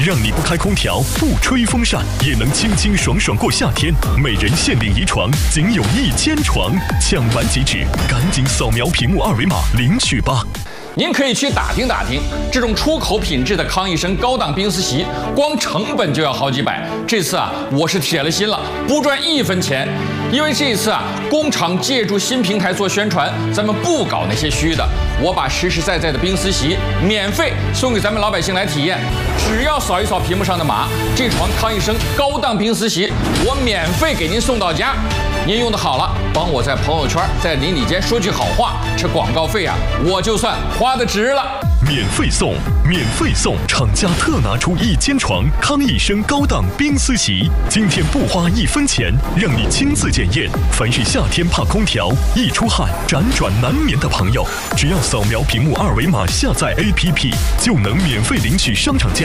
让你不开空调、不吹风扇也能清清爽爽过夏天。每人限领1床，仅有1000床，抢完即止，赶紧扫描屏幕2维码领取吧。 您可以去打听打听，这种出口品质的康益生高档冰丝席，光成本就要好几百。这次我是铁了心了，不赚1分钱。因为这一次工厂借助新平台做宣传，咱们不搞那些虚的，我把实实在在的冰丝席免费送给咱们老百姓来体验。只要扫一扫屏幕上的码，这床康益生高档冰丝席，我免费给您送到家。您用的好了，帮我在朋友圈、在邻里间说句好话，这广告费我就算花得值了。 免费送，免费送！厂家特拿出1000床康益生高档冰丝席，今天不花1分钱，让你亲自检验。凡是夏天怕空调、易出汗、辗转难眠的朋友，只要扫描屏幕2维码下载 APP， 就能免费领取商场价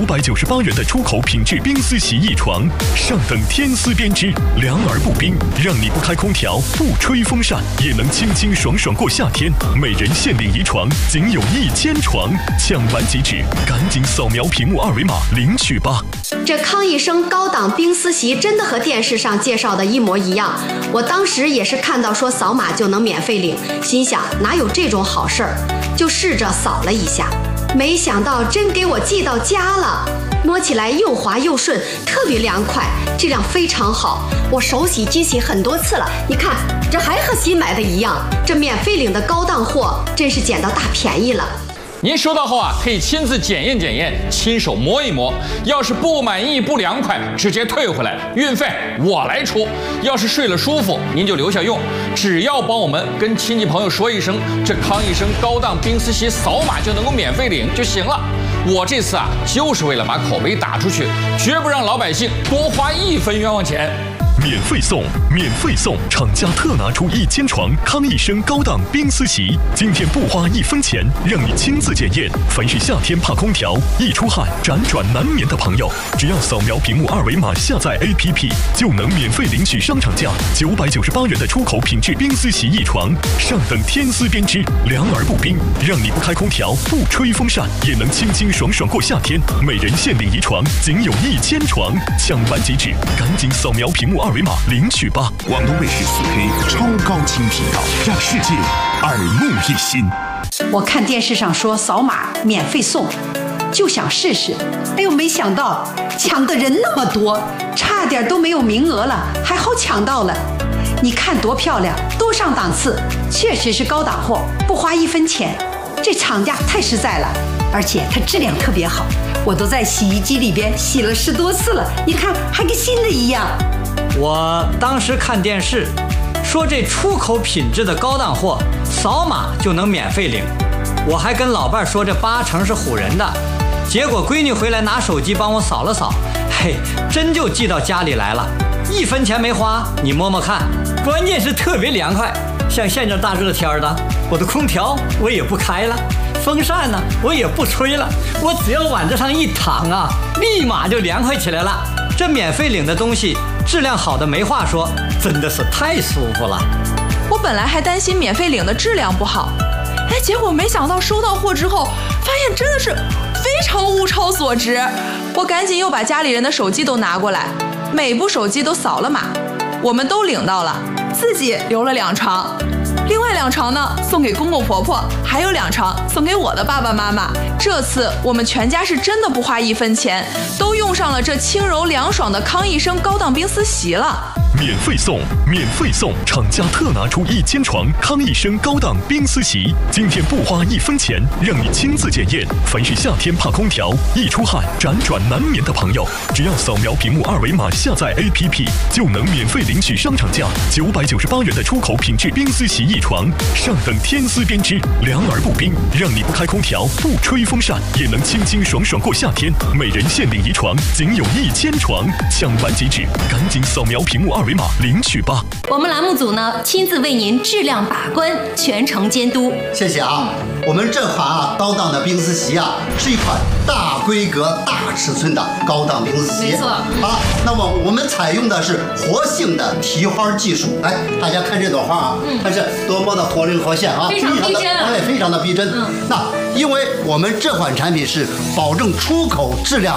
998元的出口品质冰丝席1床，上等天丝编织，凉而不冰，让你不开空调、不吹风扇也能清清爽爽过夏天。每人限领1床，仅有1000床，抢完即止，赶紧扫描屏幕2维码领取吧。 这康益生高档冰丝席真的和电视上介绍的一模一样，我当时也是看到说扫码就能免费领，心想哪有这种好事儿，就试着扫了一下，没想到真给我寄到家了。摸起来又滑又顺，特别凉快，质量非常好。我手洗机洗很多次了，你看这还和新买的一样。这免费领的高档货真是捡到大便宜了。 您收到后可以亲自检验检验，亲手摸一摸。要是不满意、不凉快，直接退回来，运费我来出。要是睡了舒服，您就留下用。只要帮我们跟亲戚朋友说一声，这康益生高档冰丝席扫码就能够免费领就行了。我这次就是为了把口碑打出去，绝不让老百姓多花1分冤枉钱。 免费送，免费送！厂家特拿出1000床康益生高档冰丝席，今天不花1分钱，让你亲自检验。凡是夏天怕空调、易出汗、辗转难眠的朋友，只要扫描屏幕2维码下载 APP， 就能免费领取商场价998元的出口品质冰丝席1床，上等天丝编织，凉而不冰，让你不开空调、不吹风扇也能清清爽爽过夏天。每人限领1床，仅有1000床，抢完即止，赶紧扫描屏幕2维码领取吧。 广东卫视4K 超高清频道，让世界耳目一新。 我看电视上说扫码免费送，就想试试。哎呦，没想到抢的人那么多，差点都没有名额了，还好抢到了。你看多漂亮，多上档次，确实是高档货，不花1分钱。这厂家太实在了，而且它质量特别好，我都在洗衣机里边洗了10多次了，你看还跟新的一样。 我当时看电视说这出口品质的高档货扫码就能免费领，我还跟老伴说这80%是唬人的，结果闺女回来拿手机帮我扫了扫，嘿，真就寄到家里来了，1分钱没花，你摸摸看，关键是特别凉快。像现在大热天的，我的空调我也不开了，风扇呢我也不吹了，我只要往这上一躺立马就凉快起来了。这免费领的东西质量好的没话说，真的是太舒服了。 我本来还担心免费领的质量不好，结果没想到收到货之后，发现真的是非常物超所值。我赶紧又把家里人的手机都拿过来，每部手机都扫了码，我们都领到了，自己留了2床，另外2床呢送给公公婆婆，还有2床送给我的爸爸妈妈。这次我们全家是真的不花1分钱，都用上了这轻柔凉爽的康益生高档冰丝席了。 免费送，免费送！厂家特拿出1000床康益生高档冰丝席，今天不花1分钱，让你亲自检验。凡是夏天怕空调、易出汗、辗转难眠的朋友，只要扫描屏幕2维码下载 APP， 就能免费领取商场价998元的出口品质冰丝席1床，上等天丝编织，凉而不冰，让你不开空调、不吹风扇也能清清爽爽过夏天。每人限领1床，仅有1000床，抢完即止，赶紧扫描屏幕2维码领取吧。 我们栏目组呢亲自为您质量把关，全程监督。 谢谢啊！我们这款高档的冰丝席是一款大规格、大尺寸的高档冰丝席。 没错。 好了，那么我们采用的是活性的提花技术。来，大家看这朵花它是多么的活灵活现非常逼真非常的逼真。那因为我们这款产品是保证出口质量